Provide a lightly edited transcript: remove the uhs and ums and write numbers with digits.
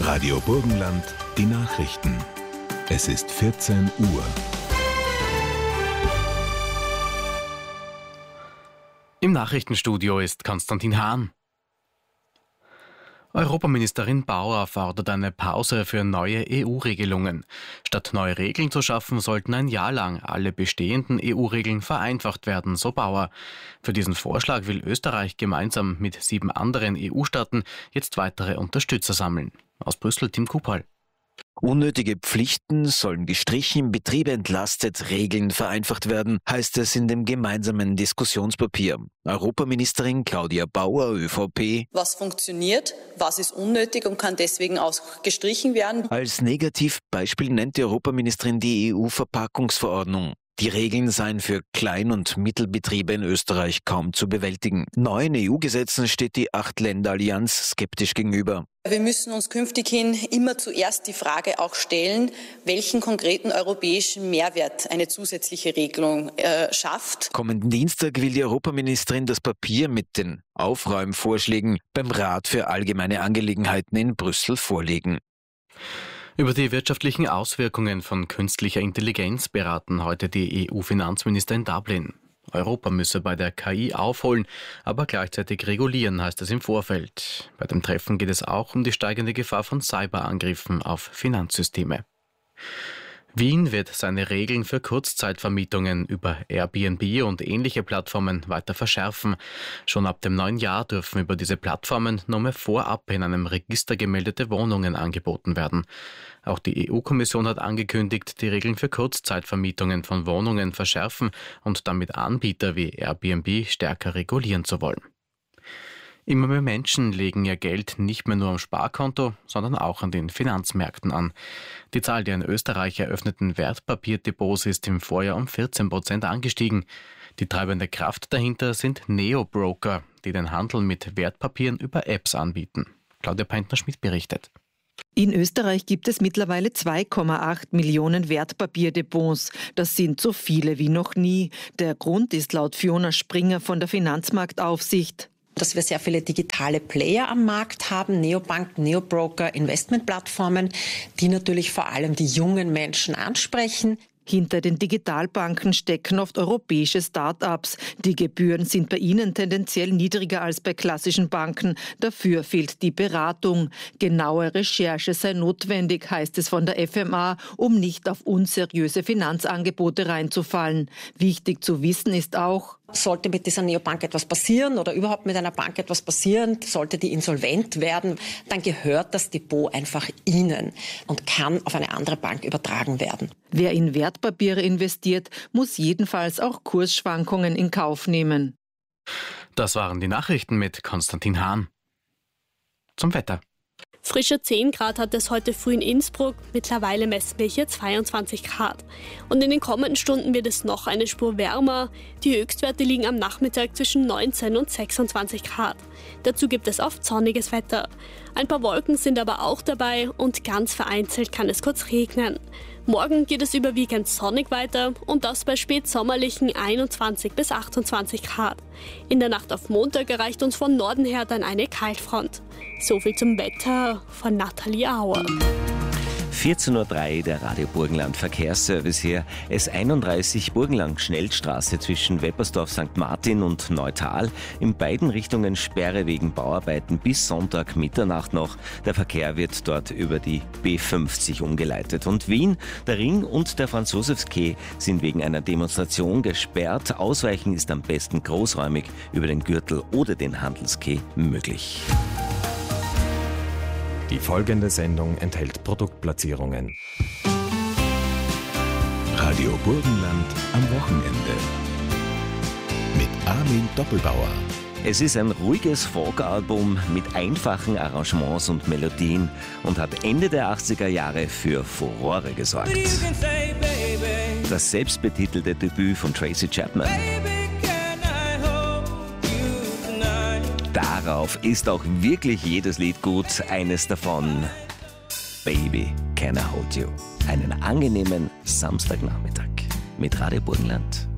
Radio Burgenland, die Nachrichten. Es ist 14 Uhr. Im Nachrichtenstudio ist Konstantin Hahn. Europaministerin Bauer fordert eine Pause für neue EU-Regelungen. Statt neue Regeln zu schaffen, sollten ein Jahr lang alle bestehenden EU-Regeln vereinfacht werden, so Bauer. Für diesen Vorschlag will Österreich gemeinsam mit 7 anderen EU-Staaten jetzt weitere Unterstützer sammeln. Aus Brüssel Tim Kupal. Unnötige Pflichten sollen gestrichen, Betriebe entlastet, Regeln vereinfacht werden, heißt es in dem gemeinsamen Diskussionspapier. Europaministerin Claudia Bauer, ÖVP. Was funktioniert, was ist unnötig und kann deswegen auch gestrichen werden? Als Negativbeispiel nennt die Europaministerin die EU-Verpackungsverordnung. Die Regeln seien für Klein- und Mittelbetriebe in Österreich kaum zu bewältigen. Neuen EU-Gesetzen steht die 8-Länder-Allianz skeptisch gegenüber. Wir müssen uns künftig hin immer zuerst die Frage auch stellen, welchen konkreten europäischen Mehrwert eine zusätzliche Regelung schafft. Kommenden Dienstag will die Europaministerin das Papier mit den Aufräumvorschlägen beim Rat für allgemeine Angelegenheiten in Brüssel vorlegen. Über die wirtschaftlichen Auswirkungen von künstlicher Intelligenz beraten heute die EU-Finanzminister in Dublin. Europa müsse bei der KI aufholen, aber gleichzeitig regulieren, heißt es im Vorfeld. Bei dem Treffen geht es auch um die steigende Gefahr von Cyberangriffen auf Finanzsysteme. Wien wird seine Regeln für Kurzzeitvermietungen über Airbnb und ähnliche Plattformen weiter verschärfen. Schon ab dem neuen Jahr dürfen über diese Plattformen nur mehr vorab in einem Register gemeldete Wohnungen angeboten werden. Auch die EU-Kommission hat angekündigt, die Regeln für Kurzzeitvermietungen von Wohnungen verschärfen und damit Anbieter wie Airbnb stärker regulieren zu wollen. Immer mehr Menschen legen ihr Geld nicht mehr nur am Sparkonto, sondern auch an den Finanzmärkten an. Die Zahl der in Österreich eröffneten Wertpapierdepots ist im Vorjahr um 14% angestiegen. Die treibende Kraft dahinter sind Neo-Broker, die den Handel mit Wertpapieren über Apps anbieten. Claudia Peintner-Schmidt berichtet. In Österreich gibt es mittlerweile 2,8 Millionen Wertpapierdepots. Das sind so viele wie noch nie. Der Grund ist laut Fiona Springer von der Finanzmarktaufsicht, dass wir sehr viele digitale Player am Markt haben, Neobanken, Neobroker, Investmentplattformen, die natürlich vor allem die jungen Menschen ansprechen. Hinter den Digitalbanken stecken oft europäische Start-ups. Die Gebühren sind bei ihnen tendenziell niedriger als bei klassischen Banken. Dafür fehlt die Beratung. Genaue Recherche sei notwendig, heißt es von der FMA, um nicht auf unseriöse Finanzangebote reinzufallen. Wichtig zu wissen ist auch, sollte mit dieser Neobank etwas passieren oder überhaupt mit einer Bank etwas passieren, sollte die insolvent werden, dann gehört das Depot einfach Ihnen und kann auf eine andere Bank übertragen werden. Wer in Wertpapiere investiert, muss jedenfalls auch Kursschwankungen in Kauf nehmen. Das waren die Nachrichten mit Konstantin Hahn. Zum Wetter. Frische 10 Grad hat es heute früh in Innsbruck, mittlerweile messen wir hier 22 Grad. Und in den kommenden Stunden wird es noch eine Spur wärmer. Die Höchstwerte liegen am Nachmittag zwischen 19 und 26 Grad. Dazu gibt es oft sonniges Wetter. Ein paar Wolken sind aber auch dabei und ganz vereinzelt kann es kurz regnen. Morgen geht es überwiegend sonnig weiter und das bei spätsommerlichen 21 bis 28 Grad. In der Nacht auf Montag erreicht uns von Norden her dann eine Kaltfront. So viel zum Wetter von Nathalie Auer. 14.03 Uhr, der Radio Burgenland Verkehrsservice hier. S31 Burgenland Schnellstraße zwischen Weppersdorf St. Martin und Neutal. In beiden Richtungen Sperre wegen Bauarbeiten bis Sonntag Mitternacht noch. Der Verkehr wird dort über die B50 umgeleitet. Und Wien, der Ring und der Franz-Josefs-Quai sind wegen einer Demonstration gesperrt. Ausweichen ist am besten großräumig über den Gürtel oder den Handelsquai möglich. Die folgende Sendung enthält Produktplatzierungen. Radio Burgenland am Wochenende. Mit Armin Doppelbauer. Es ist ein ruhiges Folk-Album mit einfachen Arrangements und Melodien und hat Ende der 80er Jahre für Furore gesorgt. Das selbstbetitelte Debüt von Tracy Chapman. Darauf ist auch wirklich jedes Lied gut. Eines davon, Baby, Can I Hold You. Einen angenehmen Samstagnachmittag mit Radio Burgenland.